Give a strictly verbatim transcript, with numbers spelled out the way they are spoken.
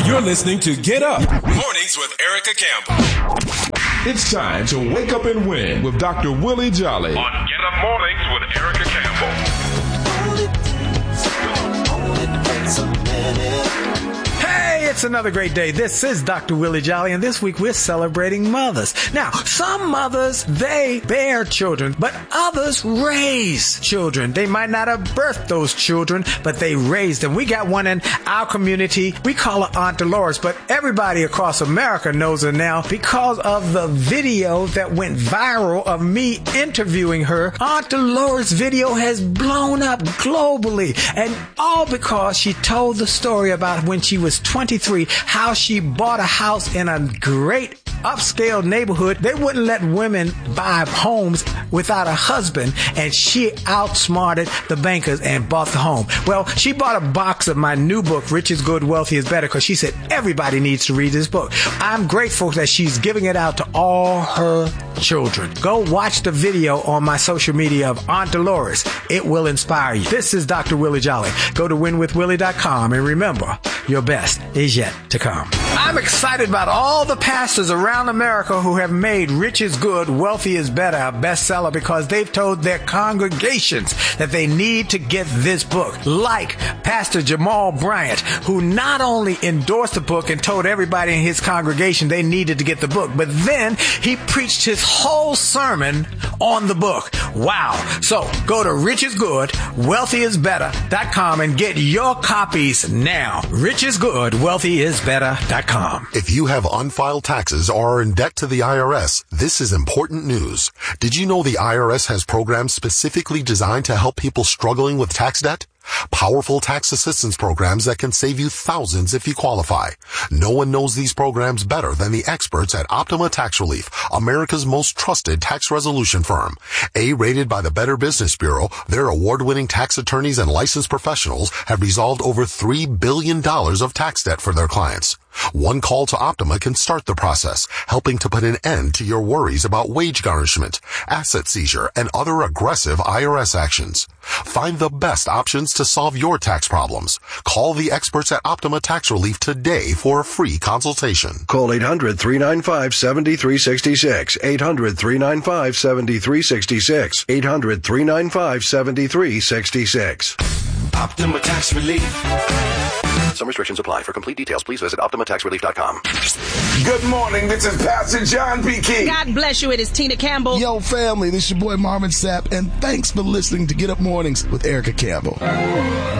You're listening to Get Up Mornings with Erica Campbell. It's time to wake up and win with Doctor Willie Jolly on Get Up Mornings with Erica Campbell. Hey, it's another great day. This is Doctor Willie Jolly, and this week we're celebrating mothers. Now, some mothers, they bear children, but others raise children. They might not have birthed those children, but they raised them. We got one in our community. We call her Aunt Dolores, but everybody across America knows her now because of the video that went viral of me interviewing her. Aunt Dolores' video has blown up globally, and all because she told the story about when she was twenty-three, how she bought a house in a great upscale neighborhood. They wouldn't let women buy homes without a husband, and she outsmarted the bankers and bought the home. Well, she bought a box of my new book, Rich is Good, Wealthy is Better, because she said everybody needs to read this book. I'm grateful that she's giving it out to all her children. Go watch the video on my social media of Aunt Dolores. It will inspire you. This is Doctor Willie Jolly. Go to win with willie dot com, and remember, your best is yet to come. I'm excited about all the pastors around America who have made Rich is Good, Wealthy is Better a bestseller because they've told their congregations that they need to get this book. Like Pastor Jamal Bryant, who not only endorsed the book and told everybody in his congregation they needed to get the book, but then he preached his whole sermon on the book. Wow. So go to rich is good, wealthy is better dot com and get your copies now. rich is good, wealthy is better dot com. If you have unfiled taxes or are in debt to the I R S, this is important news. Did you know the I R S has programs specifically designed to help people struggling with tax debt? Powerful tax assistance programs that can save you thousands if you qualify. No one knows these programs better than the experts at Optima Tax Relief, America's most trusted tax resolution firm. A-rated by the Better Business Bureau, their award-winning tax attorneys and licensed professionals have resolved over three billion dollars of tax debt for their clients. One call to Optima can start the process, helping to put an end to your worries about wage garnishment, asset seizure, and other aggressive I R S actions. Find the best options to solve your tax problems. Call the experts at Optima Tax Relief today for a free consultation. Call eight hundred, three nine five, seven three six six. eight hundred, three nine five, seven three six six. eight hundred, three nine five, seven three six six. Optima Tax Relief. Some restrictions apply. For complete details, please visit optima tax relief dot com. Good morning. This is Pastor John P. King. God bless you. It is Tina Campbell. Yo, family. This is your boy Marvin Sapp, and thanks for listening to Get Up Mornings with Erica Campbell.